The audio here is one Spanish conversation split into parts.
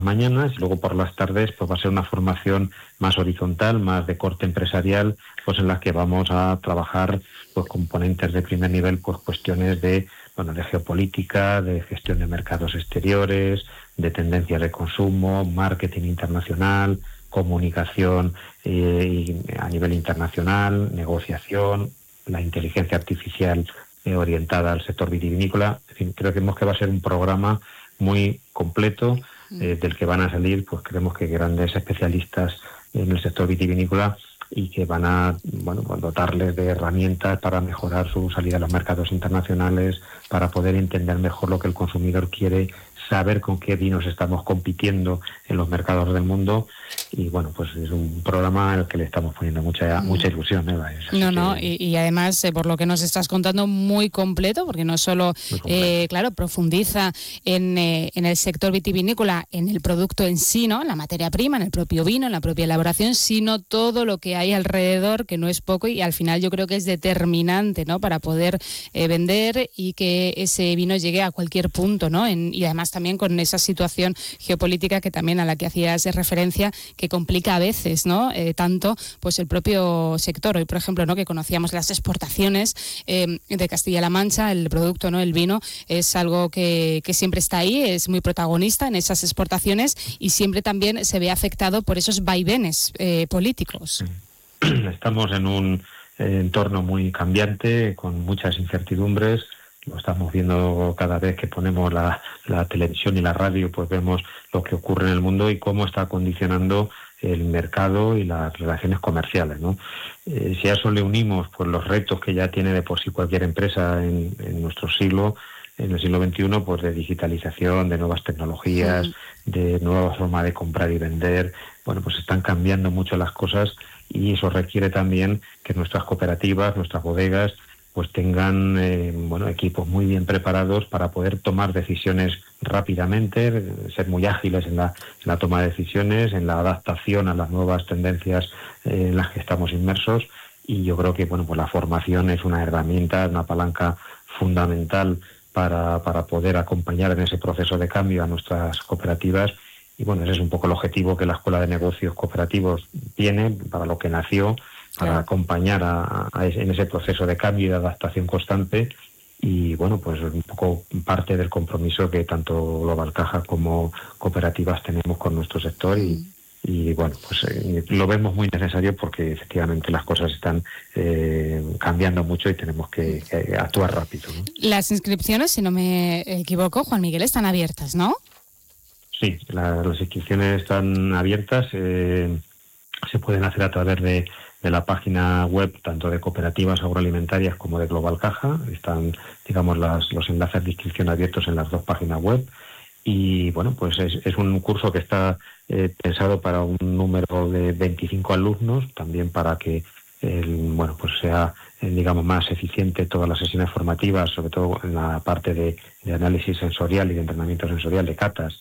mañanas, y luego por las tardes pues va a ser una formación más horizontal, más de corte empresarial, pues en las que vamos a trabajar pues componentes de primer nivel, pues cuestiones de geopolítica, de gestión de mercados exteriores, de tendencias de consumo, marketing internacional, comunicación a nivel internacional, negociación, la inteligencia artificial orientada al sector vitivinícola. En fin, creemos que va a ser un programa muy completo, del que van a salir, pues creemos que grandes especialistas en el sector vitivinícola, y que van a dotarles de herramientas para mejorar su salida a los mercados internacionales, para poder entender mejor lo que el consumidor quiere, saber con qué vinos estamos compitiendo en los mercados del mundo. Y bueno, pues es un programa al que le estamos poniendo mucha ilusión, Eva. Y además, por lo que nos estás contando, muy completo, porque no solo, profundiza en el sector vitivinícola, en el producto en sí, ¿no? En la materia prima, en el propio vino, en la propia elaboración, sino todo lo que hay alrededor, que no es poco, y al final yo creo que es determinante, ¿no? Para poder vender y que ese vino llegue a cualquier punto, ¿no? Y además también con esa situación geopolítica que también a la que hacías referencia, que complica a veces, ¿no? Tanto pues el propio sector. Hoy, por ejemplo, ¿no? Que conocíamos las exportaciones de Castilla-La Mancha, el producto, ¿no? El vino es algo que siempre está ahí, es muy protagonista en esas exportaciones, y siempre también se ve afectado por esos vaivenes políticos. Estamos en un entorno muy cambiante, con muchas incertidumbres. Lo estamos viendo cada vez que ponemos la televisión y la radio, pues vemos lo que ocurre en el mundo y cómo está condicionando el mercado y las relaciones comerciales, ¿no? Si a eso le unimos pues los retos que ya tiene de por sí cualquier empresa en nuestro siglo, en el siglo XXI, pues de digitalización, de nuevas tecnologías, de nueva forma de comprar y vender, bueno, pues están cambiando mucho las cosas, y eso requiere también que nuestras cooperativas, nuestras bodegas, pues tengan equipos muy bien preparados para poder tomar decisiones rápidamente, ser muy ágiles en la toma de decisiones, en la adaptación a las nuevas tendencias en las que estamos inmersos. Y yo creo que pues la formación es una herramienta, una palanca fundamental para poder acompañar en ese proceso de cambio a nuestras cooperativas. Y bueno, ese es un poco el objetivo que la Escuela de Negocios Cooperativos tiene, para lo que nació, para acompañar en ese proceso de cambio y de adaptación constante. Y bueno, pues un poco parte del compromiso que tanto Global Caja como cooperativas tenemos con nuestro sector, y bueno, pues lo vemos muy necesario, porque efectivamente las cosas están cambiando mucho y tenemos que actuar rápido, ¿no? Las inscripciones, si no me equivoco, Juan Miguel, están abiertas, ¿no? Sí, las inscripciones están abiertas. Se pueden hacer a través de la página web, tanto de cooperativas agroalimentarias como de Global Caja. Están, digamos, los enlaces de inscripción abiertos en las dos páginas web. Y bueno, pues es un curso que está pensado para un número de 25 alumnos, también para que pues sea digamos más eficiente todas las sesiones formativas, sobre todo en la parte de análisis sensorial y de entrenamiento sensorial, de catas,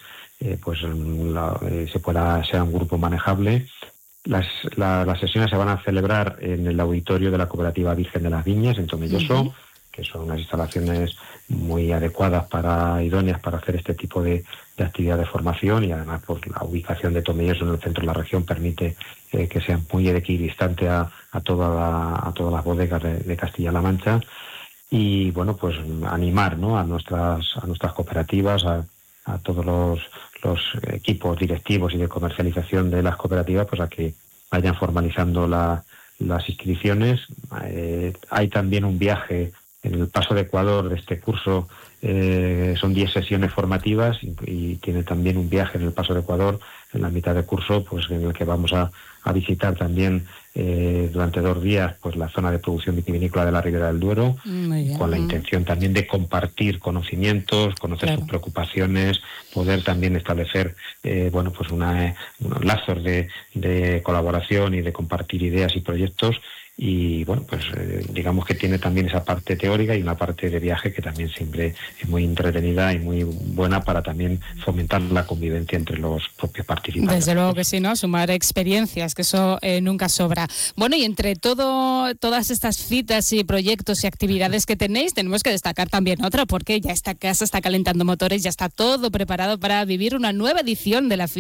sea un grupo manejable. Las sesiones se van a celebrar en el auditorio de la Cooperativa Virgen de las Viñas, en Tomelloso, que son unas instalaciones muy adecuadas, idóneas para hacer este tipo de actividad de formación, y además pues la ubicación de Tomelloso en el centro de la región permite que sea muy equidistante a todas las bodegas de Castilla-La Mancha. Y bueno, pues animar, ¿no?, a nuestras cooperativas, a todos los equipos directivos y de comercialización de las cooperativas, pues a que vayan formalizando las inscripciones. Hay también un viaje en el Paso de Ecuador de este curso. Son 10 sesiones formativas, y tiene también un viaje en el Paso de Ecuador en la mitad del curso, pues en el que vamos a visitar también durante 2 días pues la zona de producción vitivinícola de la Ribera del Duero, con la intención también de compartir conocimientos, conocer sus preocupaciones, poder también establecer unos lazos de colaboración y de compartir ideas y proyectos. y bueno, pues digamos que tiene también esa parte teórica y una parte de viaje que también siempre es muy entretenida y muy buena para también fomentar la convivencia entre los propios participantes. Desde luego que sí, ¿no? Sumar experiencias, que eso nunca sobra. Bueno, y entre todas estas citas y proyectos y actividades que tenéis, tenemos que destacar también otra, porque ya esta casa está calentando motores, ya está todo preparado para vivir una nueva edición de la